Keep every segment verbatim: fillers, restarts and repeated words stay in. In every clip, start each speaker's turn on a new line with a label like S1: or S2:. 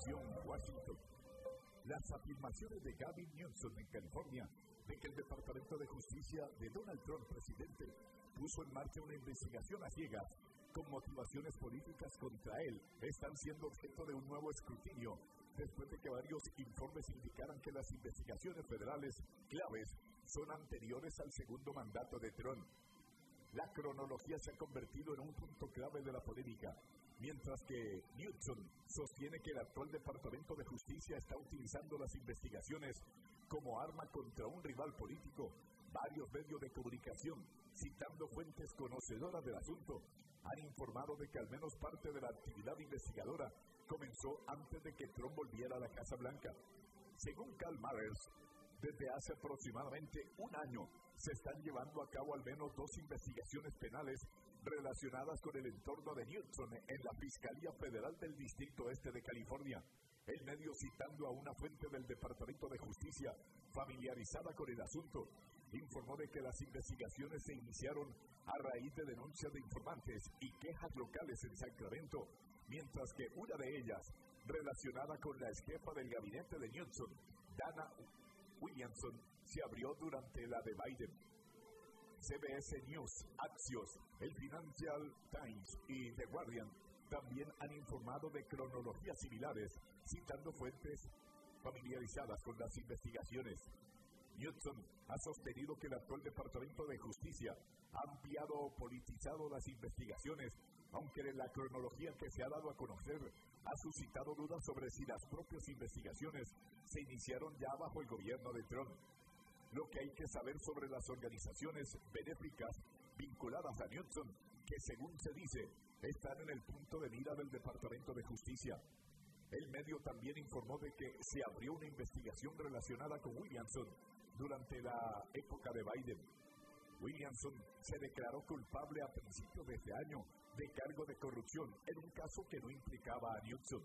S1: Nación, Washington. Las afirmaciones de Gavin Newsom en California de que el Departamento de Justicia de Donald Trump, presidente, puso en marcha una investigación a ciegas con motivaciones políticas contra él están siendo objeto de un nuevo escrutinio después de que varios informes indicaran que las investigaciones federales claves son anteriores al segundo mandato de Trump. La cronología se ha convertido en un punto clave de la polémica. Mientras que Newsom sostiene que el actual Departamento de Justicia está utilizando las investigaciones como arma contra un rival político, varios medios de comunicación, citando fuentes conocedoras del asunto, han informado de que al menos parte de la actividad investigadora comenzó antes de que Trump volviera a la Casa Blanca. Según Carl Myers, desde hace aproximadamente un año se están llevando a cabo al menos dos investigaciones penales relacionadas con el entorno de Newsom en la Fiscalía Federal del Distrito Este de California. El medio, citando a una fuente del Departamento de Justicia familiarizada con el asunto, informó de que las investigaciones se iniciaron a raíz de denuncias de informantes y quejas locales en Sacramento, mientras que una de ellas, relacionada con la exjefa del gabinete de Newsom, Dana Williamson, se abrió durante la de Biden. C B S News, Axios, el Financial Times y The Guardian también han informado de cronologías similares, citando fuentes familiarizadas con las investigaciones. Newsom ha sostenido que el actual Departamento de Justicia ha ampliado o politizado las investigaciones, aunque la cronología que se ha dado a conocer ha suscitado dudas sobre si las propias investigaciones se iniciaron ya bajo el gobierno de Trump. Lo que hay que saber sobre las organizaciones benéficas vinculadas a Newsom, que según se dice, están en el punto de mira del Departamento de Justicia. El medio también informó de que se abrió una investigación relacionada con Williamson durante la época de Biden. Williamson se declaró culpable a principios de este año de cargo de corrupción en un caso que no implicaba a Newsom.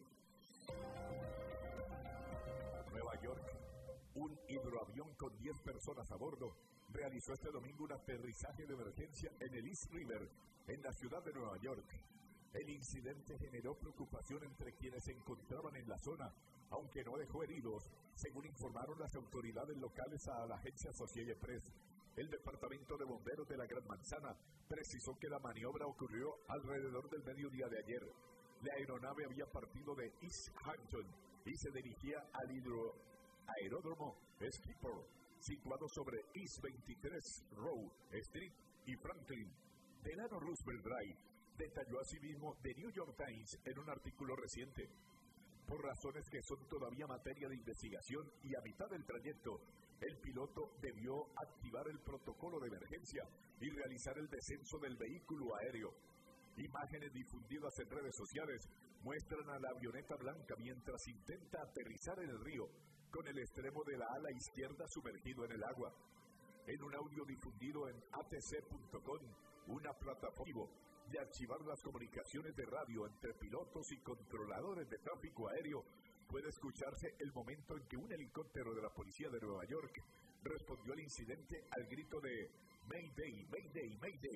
S1: Nueva York. Un hidroavión con diez personas a bordo realizó este domingo un aterrizaje de emergencia en el East River, en la ciudad de Nueva York. El incidente generó preocupación entre quienes se encontraban en la zona, aunque no dejó heridos, según informaron las autoridades locales a la agencia Associated Press. El Departamento de Bomberos de la Gran Manzana precisó que la maniobra ocurrió alrededor del mediodía de ayer. La aeronave había partido de East Hampton y se dirigía al hidroaeródromo Skipper, situado sobre East veintitrés Row Street y Franklin. Delano Roosevelt Drive, detalló asimismo The New York Times en un artículo reciente. Por razones que son todavía materia de investigación y a mitad del trayecto, el piloto debió activar el protocolo de emergencia y realizar el descenso del vehículo aéreo. Imágenes difundidas en redes sociales muestran a la avioneta blanca mientras intenta aterrizar en el río, con el extremo de la ala izquierda sumergido en el agua. En un audio difundido en A T C punto com, una plataforma de archivar las comunicaciones de radio entre pilotos y controladores de tráfico aéreo, puede escucharse el momento en que un helicóptero de la policía de Nueva York respondió al incidente al grito de Mayday, Mayday, Mayday.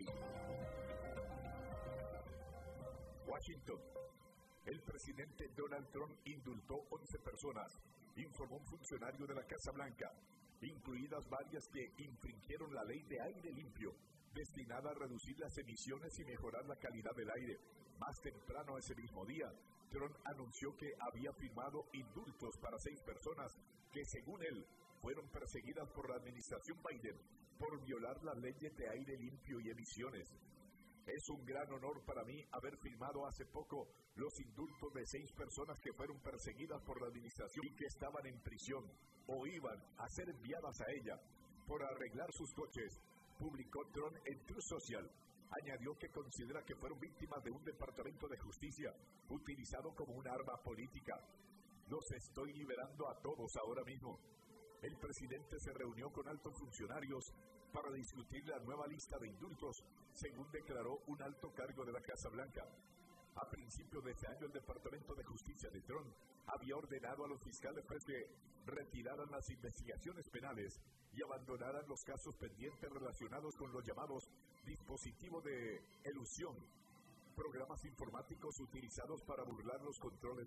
S1: Washington. El presidente Donald Trump indultó once personas, informó un funcionario de la Casa Blanca, incluidas varias que infringieron la ley de aire limpio, destinada a reducir las emisiones y mejorar la calidad del aire. Más temprano ese mismo día, Trump anunció que había firmado indultos para seis personas que, según él, fueron perseguidas por la administración Biden por violar las leyes de aire limpio y emisiones. Es un gran honor para mí haber firmado hace poco los indultos de seis personas que fueron perseguidas por la administración y que estaban en prisión o iban a ser enviadas a ella por arreglar sus coches, publicó Trump en Truth Social. Añadió que considera que fueron víctimas de un departamento de justicia utilizado como un arma política. Los estoy liberando a todos ahora mismo. El presidente se reunió con altos funcionarios para discutir la nueva lista de indultos, según declaró un alto cargo de la Casa Blanca. A principios de este año, el Departamento de Justicia de Trump había ordenado a los fiscales que retiraran las investigaciones penales y abandonaran los casos pendientes relacionados con los llamados dispositivos de elusión, programas informáticos utilizados para burlar los controles